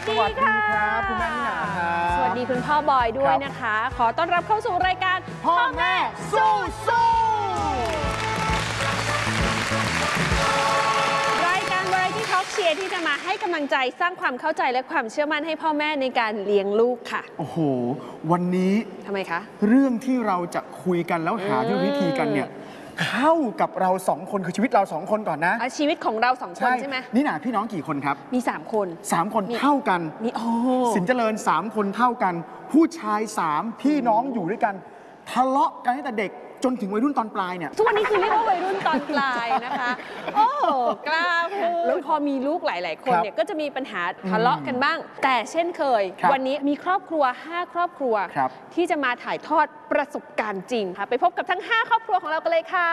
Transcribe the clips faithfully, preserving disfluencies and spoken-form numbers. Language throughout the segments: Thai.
ดีค่ะคุณแม่นิหนาครับสวัสดีคุณพ่อบอยด้วยนะคะขอต้อนรับเข้าสู่รายการพ่อแม่สู้สู้รายการวาไรตี้ทอล์กเชียร์ที่จะมาให้กำลังใจสร้างความเข้าใจและความเชื่อมั่นให้พ่อแม่ในการเลี้ยงลูกค่ะโอ้โหวันนี้ทำไมคะเรื่องที่เราจะคุยกันแล้วหาวิธีกันเนี่ยเข้ากับเราสองคนคือชีวิตเราสองคนก่อนนะชีวิตของเราสองคนใช่ไหมนี่หนาพี่น้องกี่คนครับมีสามคนสามคนเท่ากันนี่โอ้สินเจริญสามคนเท่ากันผู้ชายสามพี่น้องอยู่ด้วยกันทะเลาะกันตั้งแต่เด็กจนถึงวัยรุ่นตอนปลายเนี่ยทุกวันนี้คือเรียกว่าวัยรุ่นตอนปลายนะคะโอ้กล้าพูดแล้วพอมีลูกหลายๆคนเนี่ยก็จะมีปัญหาทะเลาะกันบ้างแต่เช่นเคยวันนี้มีครอบครัวห้าครอบครัวที่จะมาถ่ายทอดประสบการณ์จริงค่ะไปพบกับทั้งห้าครอบครัวของเรากันเลยค่ะ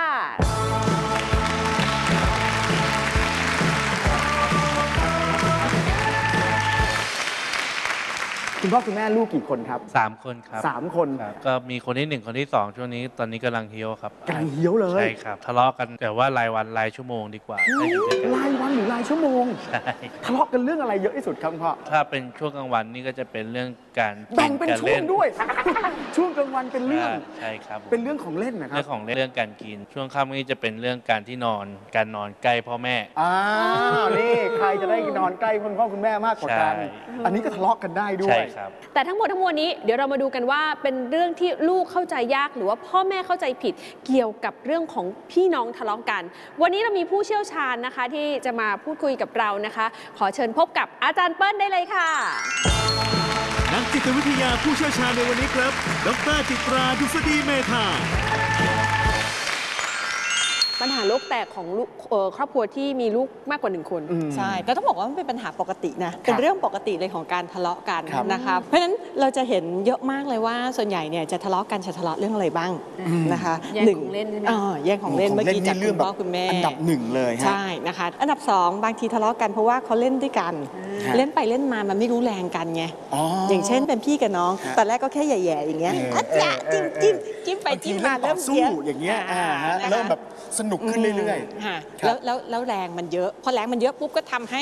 คุณพ่อคุณแม่ลูกกี่คนครับสามคนครับสามคนก็มีคนที่หนึ่งคนที่สองช่วงนี้ตอนนี้กำลังเฮี้ยวครับกำลังเฮี้ยวเลยใช่ครับทะเลาะกันแต่ว่ารายวันรายชั่วโมงดีกว่ารายวันหรือรายชั่วโมงใช่ทะเลาะกันเรื่องอะไรเยอะที่สุดครับพ่อถ้าเป็นช่วงกลางวันนี่ก็จะเป็นเรื่องการแบ่งเป็นช่วงด้วยช่วงกลางวันเป็นเรื่องใช่ครับเป็นเรื่องของเล่นนะครับเรื่องของเรื่องการกินช่วงค่ำนี่จะเป็นเรื่องการที่นอนการนอนใกล้พ่อแม่อ่านี่ใครจะได้นอนใกล้คุณพ่อคุณแม่มากกว่ากันอันนี้ก็ทะเลาะกันได้ด้วยแต่ทั้งหมดทั้งมวลนี้เดี๋ยวเรามาดูกันว่าเป็นเรื่องที่ลูกเข้าใจยากหรือว่าพ่อแม่เข้าใจผิดเกี่ยวกับเรื่องของพี่น้องทะเลาะกันวันนี้เรามีผู้เชี่ยวชาญนะคะที่จะมาพูดคุยกับเรานะคะขอเชิญพบกับอาจารย์เปิ้ลได้เลยค่ะนักจิตวิทยาผู้เชี่ยวชาญในวันนี้ครับดร.จิตราดุษฎีเมธาปัญหาโลกแตกของลูกครอบครัวที่มีลูกมากกว่าหนึ่งคนใช่ก็ต้องบอกว่ามันเป็นปัญหาปกตินะเป็นเรื่องปกติเลยของการทะเลาะกันนะคะเพราะฉะนั้นเราจะเห็นเยอะมากเลยว่าส่วนใหญ่เนี่ยจะทะเลาะกันจะทะเลาะเรื่องอะไรบ้างนะคะแย่งของเล่นใช่ไหมแย่งของเล่นเมื่อกี้จากคุณพ่อคุณแม่อันดับหนึ่งเลยใช่นะคะอันดับสองบางทีทะเลาะกันเพราะว่าเขาเล่นด้วยกันเล่นไปเล่นมามันไม่รู้แรงกันไงอย่างเช่นเป็นพี่กับน้องตอนแรกก็แค่แย่ๆอย่างเงี้ยจิ้มจิ้มจิ้มไปจิ้มมาเริ่มสู้อย่างเงี้ยเริ่มแบบสนุกขึ้นเรื่อยๆแล้วแล้วแล้วแรงมันเยอะพอแรงมันเยอะปุ๊บก็ทำให้